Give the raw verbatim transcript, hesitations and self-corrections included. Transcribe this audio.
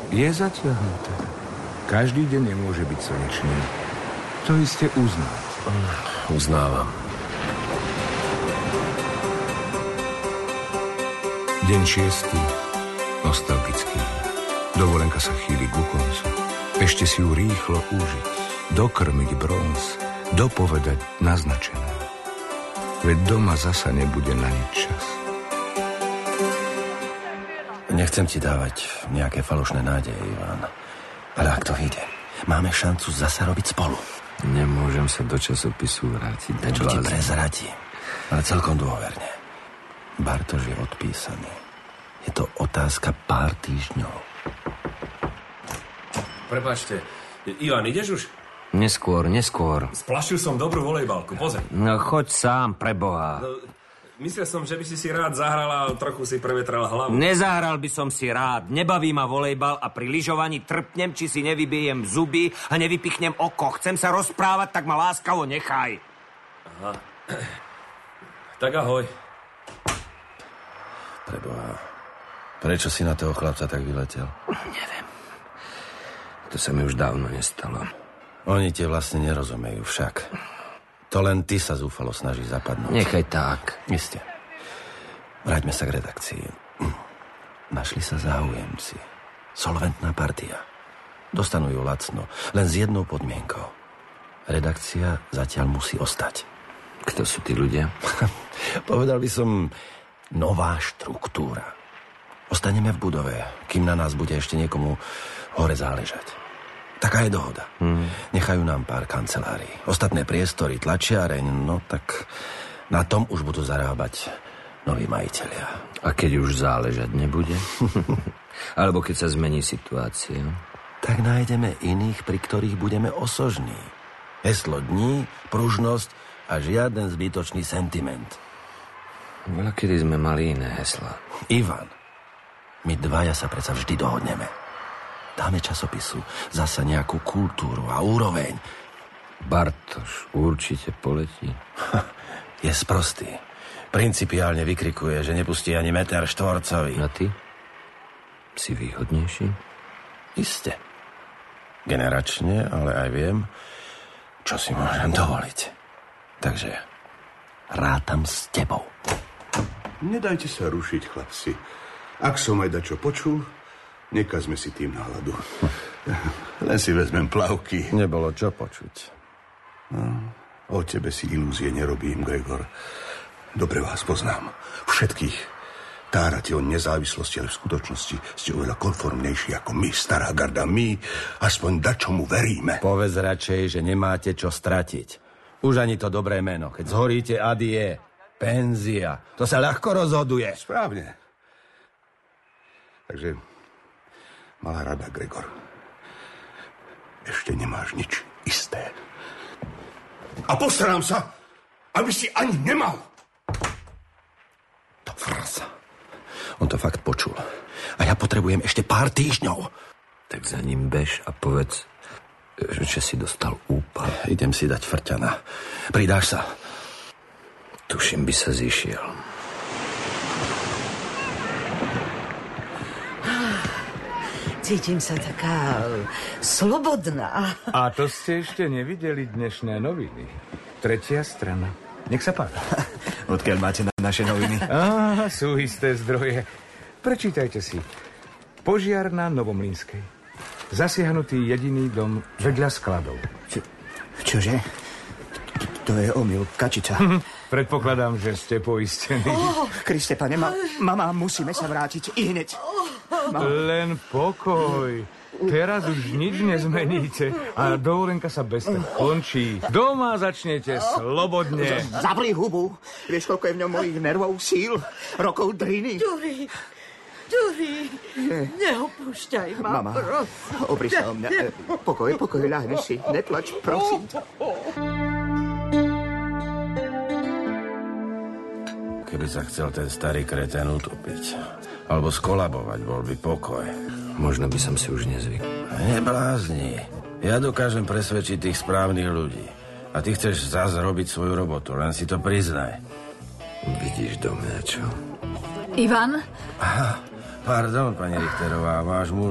je zatiahnuté. Každý deň nemôže byť slnečný. To iste uznáte. Uznávam. Deň šiestý. Nostalgický. Dovolenka sa chýli ku koncu. Ešte si ju rýchlo užiť. Dokrmiť bronz. Dopovedať naznačené. Veď doma zasa nebude na nič čas. Nechcem ti dávať nejaké falošné nádeje, Ivan. Ale ak to vyjde, máme šancu zasa robiť spolu. Nemôžem sa do časopisu vrátiť. Čo ti prezradím, ale celkom dôverne. Bartoš je odpísaný. Je to otázka pár týždňov. Prepáčte, Ivan, ideš už? Neskôr, neskôr. Splašil som dobrú volejbalku, pozri. No choď sám, preboha. No, myslel som, že by si si rád zahral a trochu si prevetral hlavu. Nezahral by som si rád. Nebaví ma volejbal a pri lyžovaní trpnem, či si nevybijem zuby a nevypichnem oko. Chcem sa rozprávať, tak ma láskavo nechaj. Aha. Tak ahoj. Preboha, prečo si na toho chlapca tak vyletel? Neviem. To sa mi už dávno nestalo. Oni tie vlastne nerozumejú však. To len ty sa zúfalo snažíš zapadnúť. Nechaj tak. Isté. Vráťme sa k redakcii. Našli sa záujemci. Solventná partia. Dostanú ju lacno, len s jednou podmienkou. Redakcia zatiaľ musí ostať. Kto sú tí ľudia? Povedal by som nová štruktúra. Ostaneme v budove, kým na nás bude ešte niekomu hore záležať. Taká je dohoda. Hmm. Nechajú nám pár kancelárií. Ostatné priestory, tlačiareň, no tak na tom už budú zarábať noví majitelia. A keď už záležať nebude? Alebo keď sa zmení situácia? Tak nájdeme iných, pri ktorých budeme osožní. Heslo dní, pružnosť a žiaden zbytočný sentiment. Veľa kedy sme mali iné hesla. Ivan, my dvaja sa predsa vždy dohodneme. Dáme časopisu zasa nejakú kultúru a úroveň. Bartoš určite poletí. Je sprostý. Principiálne vykrikuje, že nepustí ani meter štvorcový. A ty? Si výhodnejší? Iste. Generačne, ale aj viem, čo si môžem dovoliť. Takže rátam s tebou. Nedajte sa rušiť, chlapci. Ak som aj dačo počul, nekazme si tým náladu. Len si vezmem plavky. Nebolo čo počuť. No, o tebe si ilúzie nerobím, Gregor. Dobre vás poznám. Všetkých. Tárate o nezávislosti, ale v skutočnosti ste oveľa konformnejší ako my, stará garda. My aspoň dačomu veríme. Povedz radšej, že nemáte čo stratiť. Už ani to dobré meno. Keď zhoríte, adie. Penzia. To sa ľahko rozhoduje. Správne. Takže malá rada, Gregor. Ešte nemáš nič isté. A postarám sa, aby si ani nemal. To frasa. On to fakt počul. A ja potrebujem ešte pár týždňov. Tak za ním bež a povedz, že si dostal úpal. Idem si dať frťana. Pridáš sa? Tuším, by sa zišiel. Cítim sa taká slobodná. A to ste ešte nevideli dnešné noviny. Tretia strana. Nech sa páči. Odkiaľ máte na naše noviny? Á, sú isté zdroje. Prečítajte si. Požiar na Novomlynskej. Zasiahnutý jediný dom vedľa skladov. Čo, čože? To je omyl, kačica. Predpokladám, že ste poistení. Oh, Kriste, pane, ma, mama, musíme sa vrátiť i hneď. Mama. Len pokoj. Teraz už nič nezmeníte a dovolenka sa bez toho končí. Doma začnete slobodne. Zapri hubu. Vieš, koľko je v ňom mojich nervov, síl, rokov driny. Ďuri, Ďuri, neopúšťaj ma, Mama, prosím. opri sa o mňa. Pokoj, pokoj, ľahni si. Neplač, prosím. Keby sa chcel ten starý kretén utopiť alebo skolabovať, bol by pokoj. Možno by som si už nezvykol. Neblázni. Ja dokážem presvedčiť tých správnych ľudí. A ty chceš zás robiť svoju robotu, len si to priznaj. Vidíš do mňa, čo? Ivan? Aha, pardon, pani Richterová, váš muž